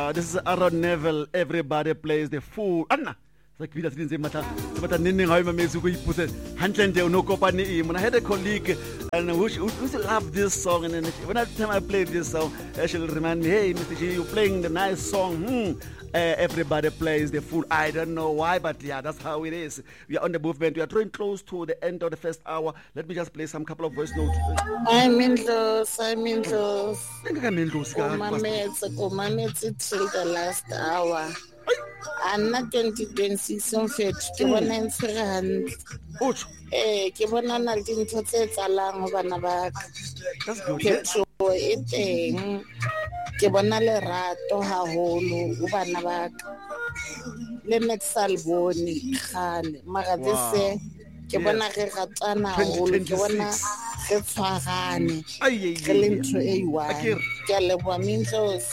This is Aaron Neville. Everybody plays the fool. Anna. I had a colleague and who loved this song, and then when I played this song, she'll remind me, hey, Mr. G, you're playing the nice song. Everybody plays the fool. I don't know why, but yeah, that's how it is. We are on the movement. We are drawing close to the end of the first hour. Let me just play some couple of voice notes. I'm in those. Till the last hour. I'm not 2026 on fit. Ke bona ntse re hantle. Ke bona na dintho tse tsalang ho bana ba ka. That's good. E teng. Ke bona lerato haholo ho bana ba ka. Le Metsalboni khale mara tse ke bona re ratana haholo. Ke bona re tshwarane. Ke le ntho e iwa. Ke leboha Mindlozi.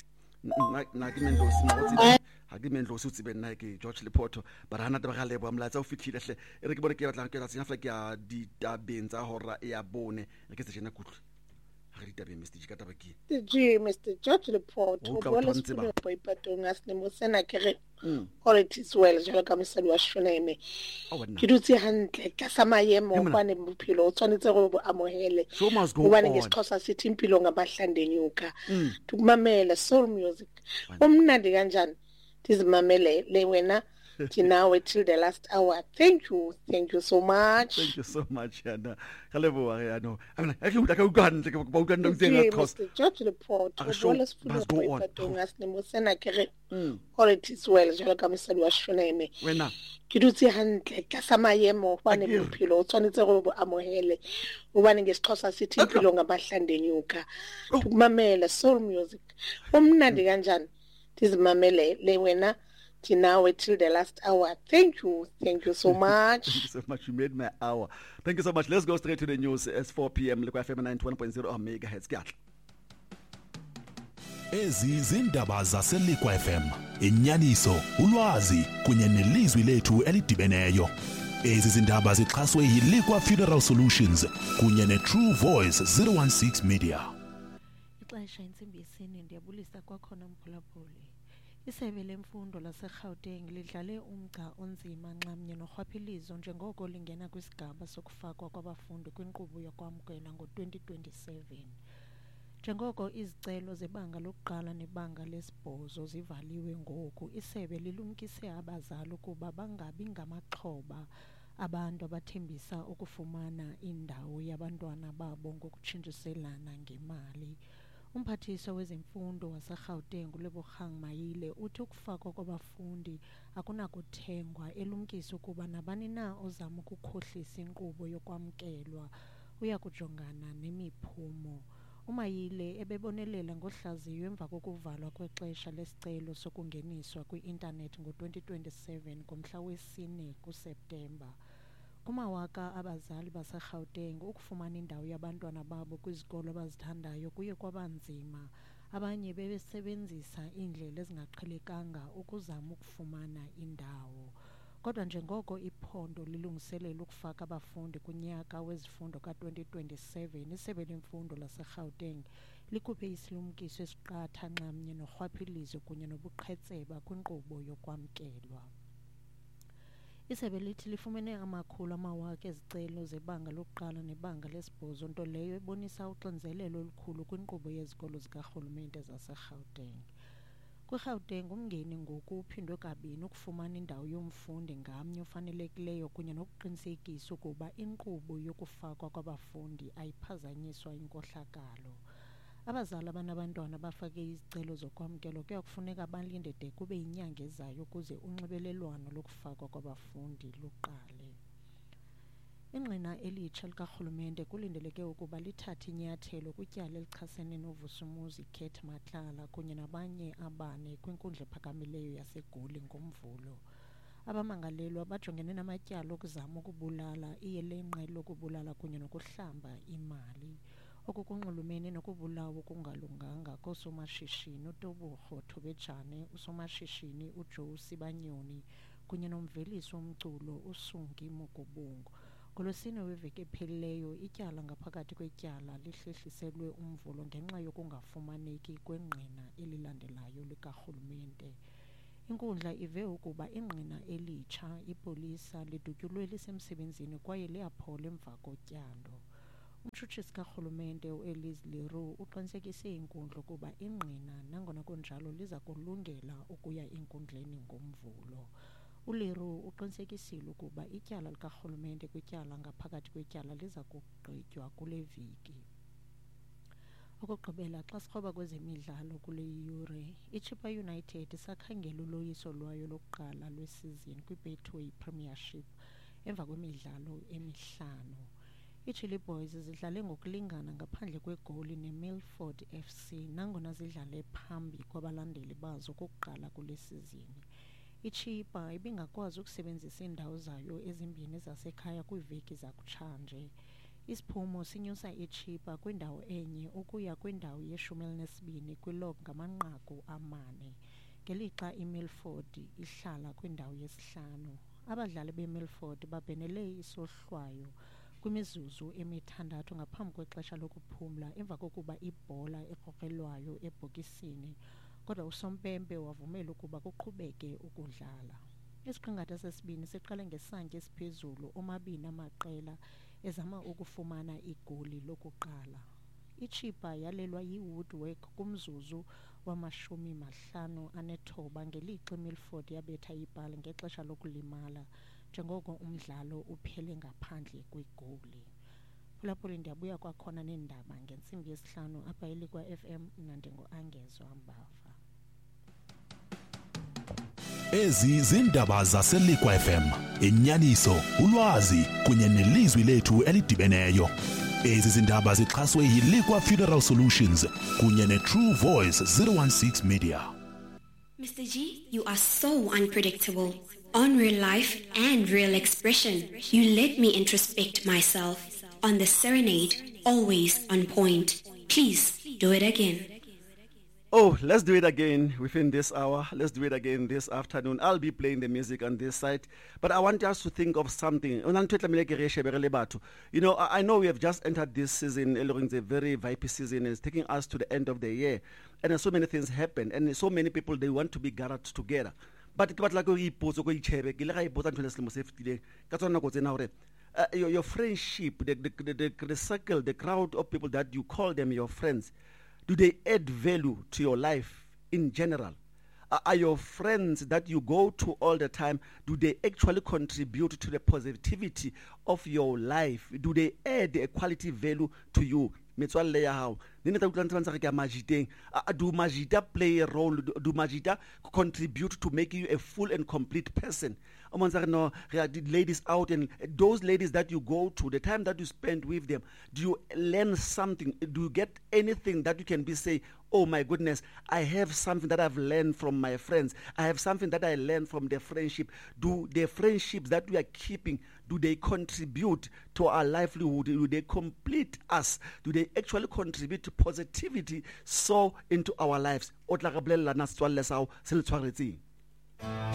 Agimendlo suthi bena ke George Lepoto but hana taba ga lebo amlatsa o fitlhile hle e re ke bone ke batlang ke ra tsenya fela ke ya ditabeng tsa hora e ya bone re ke se jena kutlo ha re ditabeng Mr. G ka taba ke Mr. George Lepoto bola sefolo boipatong a se mo sena ke re qualities well jalo ka mosadi wa Shoneme ke dutse hantle ka samayemo kwane bophelo o tshwanetse go bo amohele go bana ke Xhosa City impilo ngabahlande nyuka tukumamela soul music umnandi kanjani Tizimamele le wena tinawe till the last hour. Thank you so much. Thank you so much yana galebo ya no I ke ka utlwana ke ba utlwana ntse ga Mr. George Report bola sefolo boipatong a se mo sena ke re qualities well jalo ka mosadi wa Shoneme wena ke dutse hantle ka samayemo kwane bophelo o tshwanetse go bo amohele o bane ke Xhosa City impilo ngabahlande nyuka tukumamela soul music umnandi kanjani Tizimamele le wena tinawe till the last hour. Thank you so much. Thank you so much. You made my hour. Thank you so much. Let's go straight to the news. It's 4 p.m. Liquid FM 91.0 megahertz. Ezi zindaba zaseLiquid FM. Inyaniso, ulwazi kunye nelizwi lethu elidibeneyo. Ezi zindaba zixhaswe yiLiquid Funeral Solutions kunye neTrue Voice 016 Media. Ixesha intsimbi yesine ndiyabulisa kwakhona mphulaphuli. Isebe lemfundo laseGauteng lidlale umgca onzima nxamnye norhwaphilizo njengoko lingena kwisigaba sokufakwa kwabafundi kwinkqubo yokwamkela ngo-2027. Njengoko izicelo zebanga lokuqala nebanga lesibhozo zivaliwe ngoku, isebe lilumkise abazali ukuba bangabi ngamaxhoba abantu abathembisa ukufumana indawo yabantwana babo ngokutshintshiselana ngemali. Umphathiswa wezemfundo waseGauteng uLebogang Mayile uthi ukufakwa kwabafundi akunakuthengwa elumkisa ukuba nabani na ozama ukukhohlisa inkqubo yokwamkelwa uya kujongana nemiphumo. Umayile ebebonelela ngohlaziyo emva kokuvalwa kwexesha lesicelo sokungeniswa kwi-intanethi ngo-2027 ngomhla wesine kuSeptemba. Kumawaka abazali baseGauteng ukufumana indawo yabantwana babo kwizikolo abazithandayo kuye kwabanzima. Abanye bebesebenzisa iindlela ezingaqhelekanga ukuzama ukufumana indawo. Kodwa njengoko iphondo lilungiselela ukufaka abafundi kunyaka wezifundo ka-2027, isebe lemfundo laseGauteng likhuphe isilumkiso esiqatha nxamnye norhwaphilizo kunye nobuqhetseba kwinkqubo yokwamkelwa. Isebe lithi lifumene amawaka ezicelo zebanga lokuqala nebanga lesibhozo, nto leyo ebonisa uxinzelelo olukhulu kwinkqubo yezikolo zikarhulumente zaseGauteng. KwiGauteng umngeni ngoku uphindwe kabini ukufumana indawo yomfundi ngamnye ofanelekileyo kunye nokuqinisekisa ukuba inkqubo yokufakwa kwabafundi ayiphazanyiswa inkohlakalo. Abazali abanabantwana bafake izicelo zokwamkelwa kuya kufuneka balinde de kube yinyanga ezayo ukuze unxibelelwano lokufakwa kwabafundi luqale. Ingqina elitsha likarhulumente kulindeleke ukuba lithathe inyathelo kwityala elichasene noVusumuzi Kate Matlala kunye nabanye abane kwinkundla ephakamileyo yaseGoli ngoMvulo. Abamangalelwa bajongene namatyala okuzama ukubulala, iyelenqe lokubulala kunye nokuhlamba imali. Oku kunxulumene nokubulawa kungalunganga koosomashishini uToburho Thobejane, usomashishini uJoe Sibanyoni kunye nomvelisi womculo uSungi Mugubungu. Ngolosine weveki ephelileyo ityala ngaphakathi kwetyala lihlehliselwe umvulo ngenxa yokungafumaneki kwengqina elilandelayo likarhulumente. Inkundla ive ukuba ingqina elitsha ipolisa lidutyulwe lisemsebenzini kwaye liyaphola emva kotyando. Umtshutshisi karhulumente u-Elise Leroux uqinisekise inkundla ukuba ingqina nangona kunjalo liza kulungela ukuya enkundleni ngomvulo. uLeroux uqinisekisile ukuba ityala likarhulumente kwityala ngaphakathi kwetyala liza kugqitywa kule veki. Okugqibela, xa sikroba kwezemidlalo kule yure, iChippa United isakhangela uloyiso lwayo lokuqala lwesizini kwiBetway Premiership emva kwemidlalo emihlanu. iChilli Boys zidlale ngokulingana ngaphandle kwegoli neMilford FC nangona zidlale phambi kwabalandeli bazo kokuqala kule sizini. iChippa ibingakwazi ukusebenzisa iindawo zayo ezimbini zasekhaya kwiiveki zakutshanje. Isiphumo sinyusa iChippa kwindawo enye ukuya kwindawo ye-12 kwilog ngamanqaku 4, ngelixa iMilford ihlala kwindawo yesihlanu. Abadlali beMilford babhenele isohlwayo kwimizuzu emithandathu ngaphambi kwexesha lokuphumla emva kokuba ibhola ekrokrelwayo ebhokisini, kodwa usompempe wavumela ukuba kuqhubeke ukudlala. Isiqingatha sesibini siqale ngesantya esiphezulu omabini amaqela ezama ukufumana igoli lokuqala. iChippa yalelwa yiWoodwork kumzuzu wama-59 ngelixa iMilford yabetha ibhala ngexesha lokulimala njengoko umdlalo uphele ngaphandle kwegoli. Phulaphuli ndiyabuya kwakhona neendaba ngentsimbi yesihlanu apha eLikwa FM nandengo-Angezwa Mbava. Ezi zindaba zaseLikwa FM, inyaniso, ulwazi kunye nelizwi lethu elidibeneyo. Ezi zindaba zixhaswe yiLikwa Funeral Solutions kunye neTrue Voice 016 Media. Mr. G, you are so unpredictable. On Real Life and Real Expression, you let me introspect myself. On The Serenade, always on point. Please do it again. Oh, let's do it again within this hour. Let's do it again this afternoon. I'll be playing the music on this side. But I want us to think of something. You know, I know we have just entered this season. It's a very vipey season. It's taking us to the end of the year. And so many things happen. And so many people, they want to be gathered together. But your friendship, the circle, the crowd of people that you call them your friends, do they add value to your life in general? Are your friends that you go to all the time, do they actually contribute to the positivity of your life? Do they add a quality value to you? Do Majida play a role? Do Majida contribute to make you a full and complete person? No, the ladies out, and those ladies that you go to, the time that you spend with them, do you learn something? Do you get anything that you can say, oh my goodness, I have something that I've learned from my friends. I have something that I learned from the friendship. Do the friendships that we are keeping, do they contribute to our livelihood? Do they complete us? Do they actually contribute to positivity so into our lives?